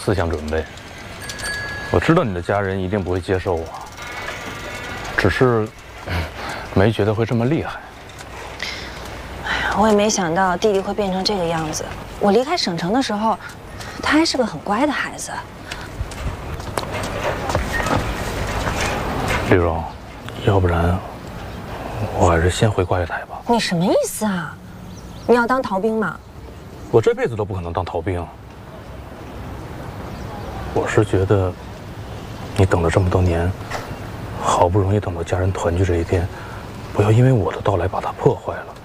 思想准备。我知道你的家人一定不会接受我，只是没觉得会这么厉害。 哎呀，我也没想到弟弟会变成这个样子。我离开省城的时候，他还是个很乖的孩子。 丽蓉，要不然我还是先回挂月台吧。 你什么意思啊？你要当逃兵吗？ 我这辈子都不可能当逃兵。我是觉得，你等了这么多年，好不容易等到家人团聚这一天，不要因为我的到来把它破坏了。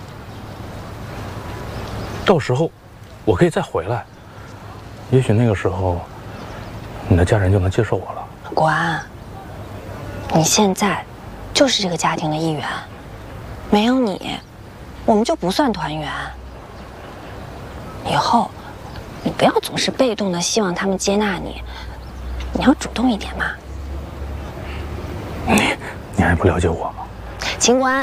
到时候，我可以再回来，也许那个时候，你的家人就能接受我了。 国安，你现在就是这个家庭的一员，没有你，我们就不算团圆。以后，你不要总是被动的希望他们接纳你，你要主动一点嘛。 你还不了解我吗？ 秦国安，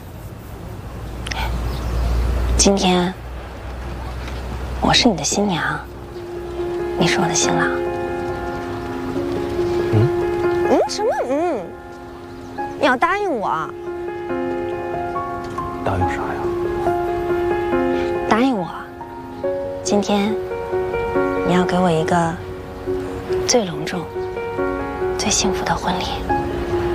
今天我是你的新娘，你是我的新郎。什么你要答应我。 答应啥呀？ 答应我，今天你要给我一个最隆重、最幸福的婚礼。